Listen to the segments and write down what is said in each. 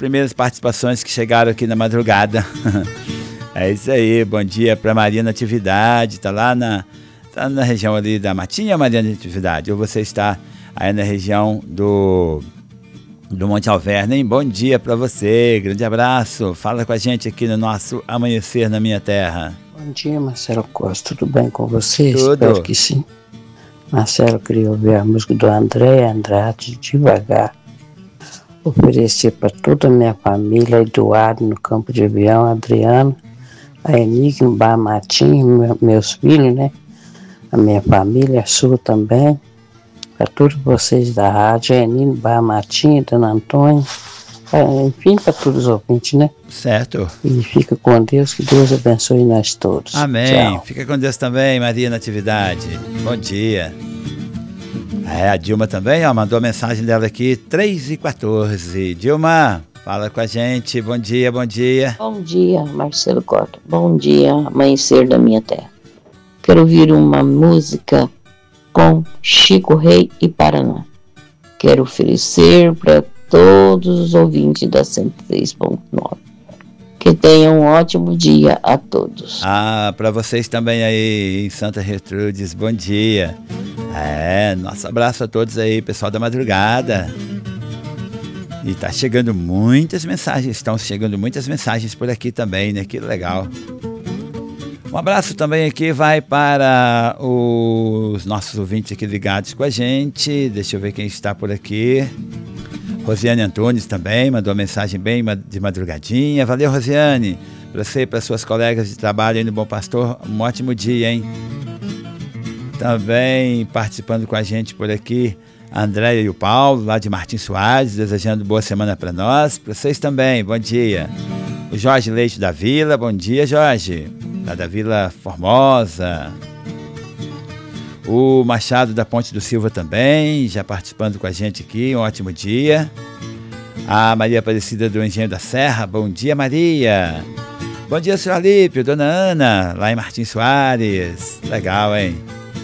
primeiras participações que chegaram aqui na madrugada. É isso aí, bom dia para Maria Natividade, tá na região ali da Matinha, Maria Natividade, ou você está aí na região do Monte Alverne, hein? Bom dia para você, grande abraço, fala com a gente aqui no nosso Amanhecer na Minha Terra. Bom dia, Marcelo Costa, tudo bem com você? Tudo. Espero que sim. Marcelo, queria ouvir a música do André Andrade, Devagar. Oferecer para toda a minha família, Eduardo no Campo de Avião, Adriano, a Enigma, Bar Matinho, meus filhos, né? A minha família, a sua também. Para todos vocês da rádio, a Enigma, Bar Matinho, Dona Antônia. Enfim, para todos os ouvintes, né? Certo. E fica com Deus, que Deus abençoe nós todos. Amém. Tchau. Fica com Deus também, Maria Natividade. Bom dia. A Dilma também, mandou a mensagem dela aqui, 3h14. Dilma, fala com a gente. Bom dia, bom dia. Bom dia, Marcelo Costa. Bom dia, Amanhecer da Minha Terra. Quero ouvir uma música com Chico Rei e Paraná. Quero oferecer para todos os ouvintes da 103.9. Que tenham um ótimo dia a todos. Para vocês também aí em Santa Gertrudes, bom dia. Nosso abraço a todos aí, pessoal da madrugada. E estão chegando muitas mensagens por aqui também, né? Que legal. Um abraço também aqui vai para os nossos ouvintes aqui ligados com a gente. Deixa eu ver quem está por aqui. Rosiane Antunes também mandou uma mensagem bem de madrugadinha. Valeu, Rosiane. Para você e para suas colegas de trabalho aí no Bom Pastor, um ótimo dia, hein? Também participando com a gente por aqui, a Andréia e o Paulo, lá de Martins Soares, desejando boa semana para nós. Para vocês também, bom dia. O Jorge Leite da Vila, bom dia, Jorge. Lá da Vila Formosa. O Machado da Ponte do Silva também, já participando com a gente aqui, um ótimo dia. A Maria Aparecida do Engenho da Serra, bom dia, Maria. Bom dia, senhor Alípio, dona Ana, lá em Martins Soares. Legal, hein?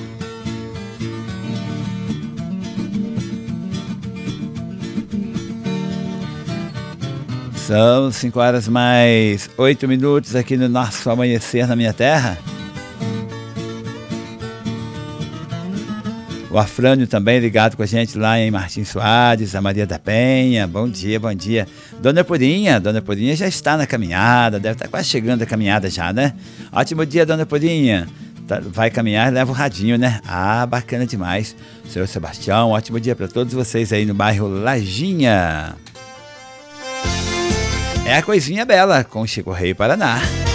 São 5h mais 8 minutos aqui no nosso Amanhecer na Minha Terra. O Afrânio também ligado com a gente lá em Martins Soares, a Maria da Penha, bom dia, bom dia. Dona Purinha já está na caminhada, deve estar quase chegando a caminhada já, né? Ótimo dia, Dona Purinha. Vai caminhar, leva o radinho, né? Bacana demais. Senhor Sebastião, ótimo dia para todos vocês aí no bairro Lajinha. É a Coisinha Bela com Chico Rei Paraná.